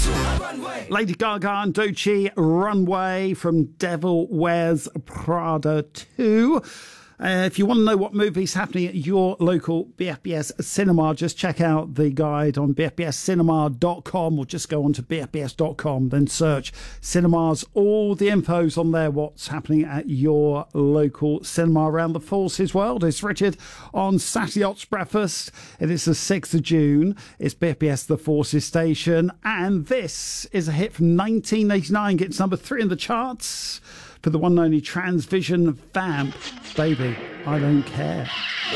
Lady Gaga and Doechii, Runway from Devil Wears Prada 2. If you want to know what movie's happening at your local BFBS cinema, just check out the guide on bfbscinema.com or just go on to bfbs.com, then search cinemas. All the info's on there, what's happening at your local cinema around the Forces world. It's Richard on Saturday Ops Breakfast. It is the 6th of June. It's BFBS The Forces station, and this is a hit from 1989. Gets number 3 in the charts for the one and only Transvision Vamp. Baby, I Don't Care.